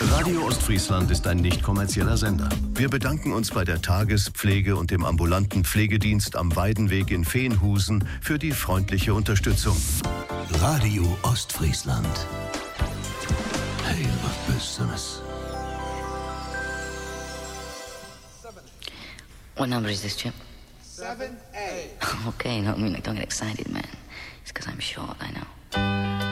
Radio Ostfriesland ist ein nicht kommerzieller Sender. Wir bedanken uns bei der Tagespflege und dem ambulanten Pflegedienst am Weidenweg in Veenhusen für die freundliche Unterstützung. Radio Ostfriesland. Hey, was Besseres. What number is this, Chip? 7A. Okay, don't get excited, man. It's because I'm short, I know.